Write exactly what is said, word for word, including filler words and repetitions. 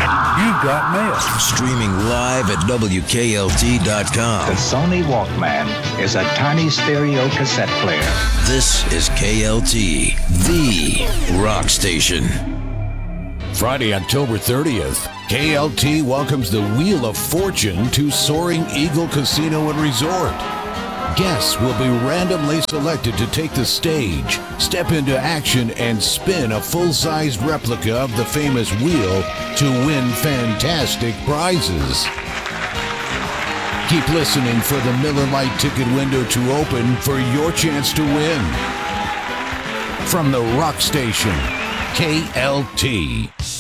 You've got mail. Streaming live at W K L T dot com. The Sony Walkman is a tiny stereo cassette player. This is K L T, the rock station. Friday, October thirtieth, K L T welcomes the Wheel of Fortune to Soaring Eagle Casino and Resort. Guests will be randomly selected to take the stage, step into action, and spin a full-sized replica of the famous wheel to win fantastic prizes. Keep listening for the Miller Lite ticket window to open for your chance to win. From the Rock Station, K L T.